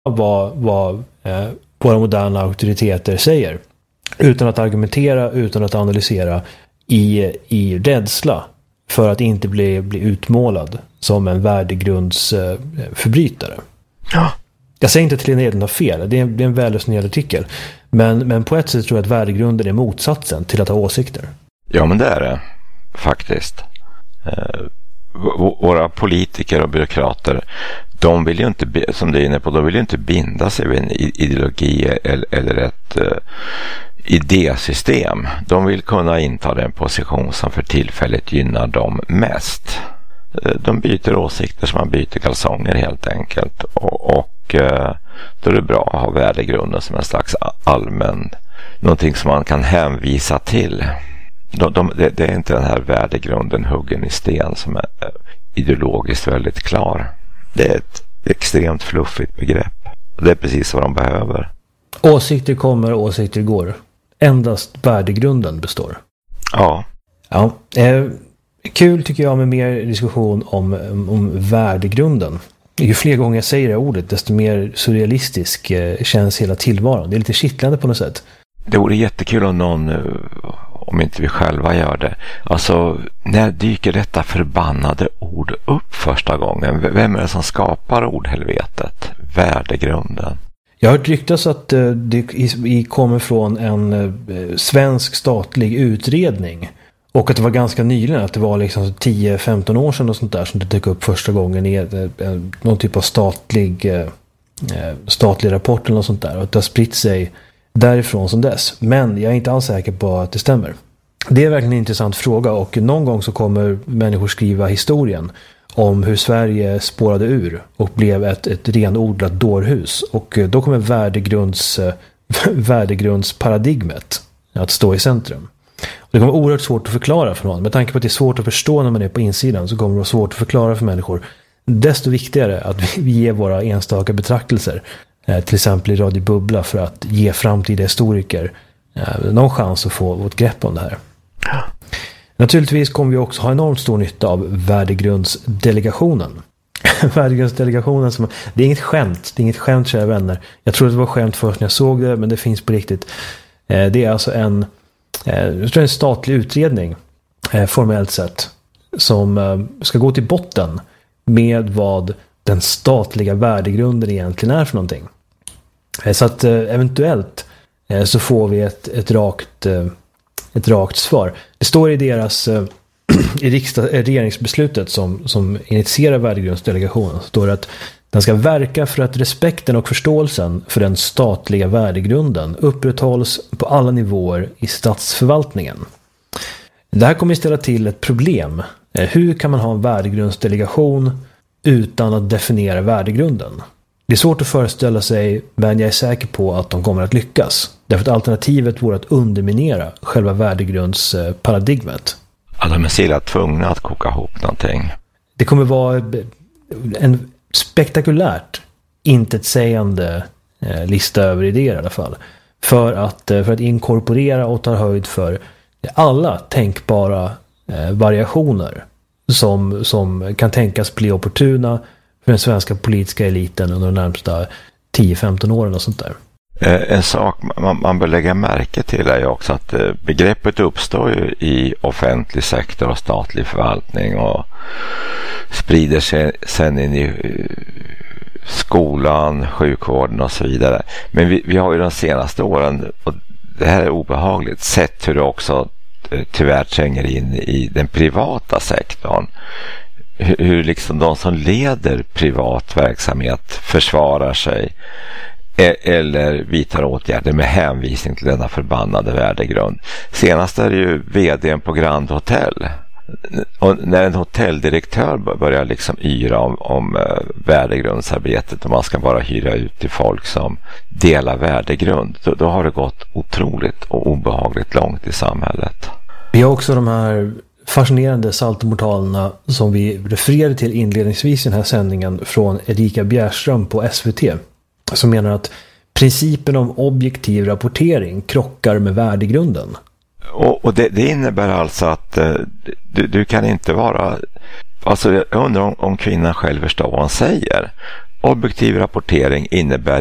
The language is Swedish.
vad våra moderna auktoriteter säger. Utan att argumentera, utan att analysera, i rädsla för att inte bli utmålad som en värdegrundsförbrytare. Ja. Jag säger inte att Lena Edlund har fel, det är en välresonerad artikel. Men på ett sätt tror jag att värdegrunden är motsatsen till att ha åsikter. Ja, men det är det faktiskt. Våra politiker och byråkrater, de vill ju inte, som du är inne på, de vill ju inte binda sig vid en ideologi eller ett idésystem. De vill kunna inta den position som för tillfället gynnar dem mest. De byter åsikter som man byter kalsonger helt enkelt. Och då är det bra att ha värdegrunden som en slags allmän, någonting som man kan hänvisa till. Det är inte den här värdegrunden huggen i sten som är ideologiskt väldigt klar. Det är ett extremt fluffigt begrepp. Det är precis vad de behöver. Åsikter kommer, åsikter går. Endast värdegrunden består. Ja. Ja. Kul tycker jag med mer diskussion om värdegrunden. Ju fler gånger jag säger det ordet, desto mer surrealistisk känns hela tillvaron. Det är lite kittlande på något sätt. Det vore jättekul om någon, om inte vi själva gör det. Alltså, när dyker detta förbannade ord upp första gången? Vem är det som skapar ordhelvetet? Värdegrunden. Jag har hört ryktas att det kommer från en svensk statlig utredning. Och att det var ganska nyligen, att det var liksom 10-15 år sedan och sånt där som det dök upp första gången i någon typ av statlig rapport eller något sånt där. Och att det har spritt sig därifrån som dess. Men jag är inte alls säker på att det stämmer. Det är verkligen en intressant fråga, och någon gång så kommer människor skriva historien om hur Sverige spårade ur och blev ett renodlat dårhus. Och då kommer värdegrundsparadigmet att stå i centrum. Det kommer vara oerhört svårt att förklara för någon. Med tanke på att det är svårt att förstå när man är på insidan, så kommer det vara svårt att förklara för människor. Desto viktigare att vi ger våra enstaka betraktelser, till exempel i Radio Bubbla, för att ge framtida historiker någon chans att få ett grepp om det här. Ja. Naturligtvis kommer vi också ha enormt stor nytta av värdegrundsdelegationen. Värdegrundsdelegationen, det är inget skämt, kära vänner. Jag tror att det var skämt först när jag såg det, men det finns på riktigt. Det är alltså en statlig utredning, formellt sett, som ska gå till botten med vad den statliga värdegrunden egentligen är för någonting. Så att eventuellt så får vi ett rakt svar. Det står i deras i regeringsbeslutet som initierar värdegrundsdelegationen, så står det att den ska verka för att respekten och förståelsen för den statliga värdegrunden upprätthålls på alla nivåer i statsförvaltningen. Det här kommer att ställa till ett problem. Hur kan man ha en värdegrundsdelegation utan att definiera värdegrunden? Det är svårt att föreställa sig, men jag är säker på att de kommer att lyckas. Därför att alternativet vore att underminera själva värdegrundsparadigmet. De är sila tvungna att koka ihop någonting. Det kommer vara en spektakulärt intetsägande lista över idéer i alla fall. För att inkorporera och ta höjd för alla tänkbara variationer som kan tänkas bli opportuna för den svenska politiska eliten under de närmsta 10-15 åren och sånt där. En sak man bör lägga märke till är ju också att begreppet uppstår ju i offentlig sektor och statlig förvaltning och sprider sig sen in i skolan, sjukvården och så vidare. Men vi har ju de senaste åren, och det här är obehagligt, sett hur det också tyvärr tränger in i den privata sektorn. Hur liksom de som leder privat verksamhet försvarar sig eller vidtar åtgärder med hänvisning till denna förbannade värdegrund. Senast är det ju vdn på Grand Hotel. Och när en hotelldirektör börjar liksom yra om värdegrundsarbetet och man ska bara hyra ut till folk som delar värdegrund, då har det gått otroligt och obehagligt långt i samhället. Vi har också de här fascinerande saltomortalerna som vi refererade till inledningsvis i den här sändningen från Erika Bjärström på SVT, som menar att principen om objektiv rapportering krockar med värdegrunden. Och det innebär alltså att du kan inte vara... Alltså jag undrar om kvinnan själv förstår vad hon säger. Objektiv rapportering innebär